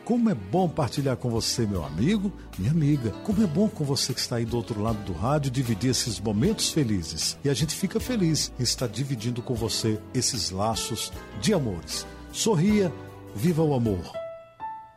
Como é bom partilhar com você, meu amigo, minha amiga. Como é bom com você que está aí do outro lado do rádio dividir esses momentos felizes. E a gente fica feliz em estar dividindo com você esses laços de amores. Sorria, viva o amor.